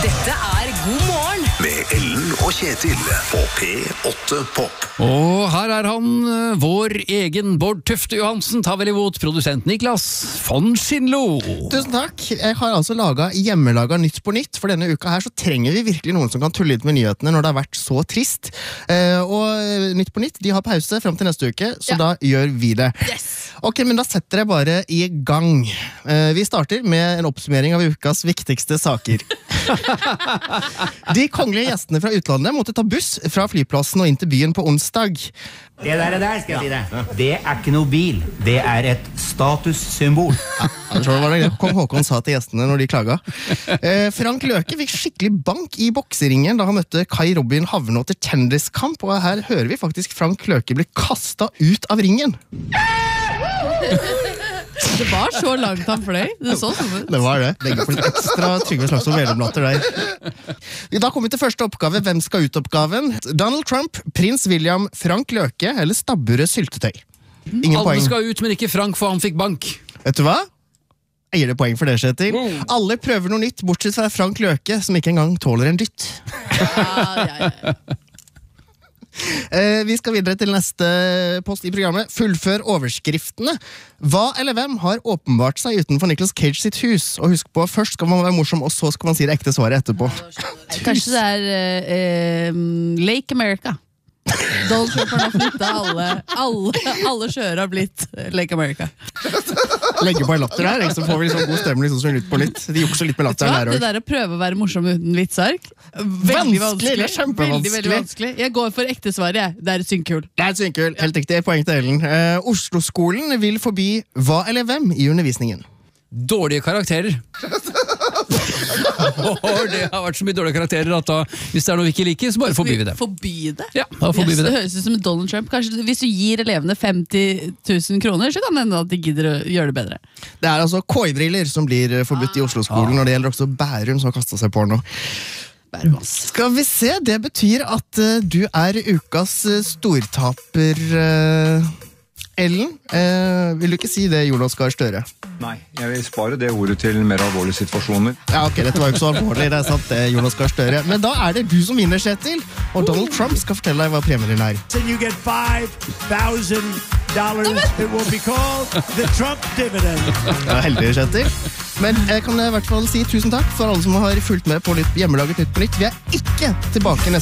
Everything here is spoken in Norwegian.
Dette God morgen med Ellen og Kjetil på P8 Pop. Og her han, vår egen Bård Tufte Johansen, tar vel imot produsent Niklas von Schindlo. Tusen takk. Jeg har altså hjemmelaget Nytt på Nytt. For denne uka her så trenger vi virkelig noen som kan tulle litt med nyhetene når det har vært så trist. Og Nytt på Nytt, de har pause frem til neste uke, så da gjør vi det. Yes. Ok, men da setter jeg bare i gang. Vi starter med en oppsummering av ukas viktigste saker. De kongelige gjestene fra utlandet måtte ta buss fra flyplassen og inn til byen på onsdag. Det der skal jeg si det. Det ikke noe bil. Det et statussymbol. Jeg tror det var det kong Håkon sa til gjestene når de klaget. Frank Løke fikk skikkelig bank i bokseringen da han møtte Kai Robin Havnå til kjendiskamp, og her hører vi faktisk Frank Løke bli kastet ut av ringen. Det var så langt han fløy. Det så sånn ut. Det var det. Legger på litt ekstra Trygve Slagsvold Vedum-latter der. Da kommer vi til første oppgave. Hvem skal ut-oppgaven? Donald Trump, prins William, Frank Løke eller stabburet syltetøy? Ingen Alle poeng. skal ut, men ikke Frank, for han fikk bank. Vet du hva? Jeg gir det poeng for det, Kjetil. Alle prøver noe nytt, bortsett fra Frank Løke, som ikke engang tåler en dytt. Ja. Vi skal videre til neste post i programmet. Fullfør overskriftene. Hva eller hvem har åpenbart seg utenfor Nicolas Cage sitt hus? Og husk på, først skal man være morsom, og så skal man si det ekte svaret etterpå. Kanskje det Lake America. Donald Trump har nå flyttet alle sjøer har blitt Lake America. Legge på en latter her, så får vi liksom god stemning sånn som Nytt på Nytt. De jukser litt med latteren her Det også. der å prøve å være morsom uten vitsark veldig Vanskelig, det er kjempevanskelig. veldig vanskelig. Jeg går for ekte svaret, jeg. Det et synkul. Det et synkul, helt riktig, poeng til Ellen. Oslo-skolen vil forby hva eller hvem i undervisningen? Dårlige karakterer. Det har vært så mye dårlige karakterer at da, hvis det noe vi ikke liker, så bare forbyr vi det. Forby det? Ja, da forbyr vi Det det. høres ut som Donald Trump. Kanskje hvis du gir elevene 50 000 kroner, så kan det hende at de gidder å gjøre det bedre. Det altså KOI-briller som blir forbudt i Oslo-skolen, og det gjelder også Bærum som har kastet seg på nå. Skal vi se, det betyr at du ukas stortaper, Ellen. Vil du ikke si det, Jonas Gahr Støre? Nei, jeg vil spare det ordet til mer alvorlige situasjoner. Ja, ok, dette var jo ikke så alvorlig, det sant det, Jonas Gahr Støre. Men da det du som vinner, Kjetil, og Donald Trump skal fortelle deg hva premien din And you get $5,000. It will be called the Trump dividend. Ja, heldig, Kjetil. Men jeg kan i hvert fall si tusen takk for alle som har fulgt med på hjemmelaget Nytt på Nytt. Vi ikke tilbake neste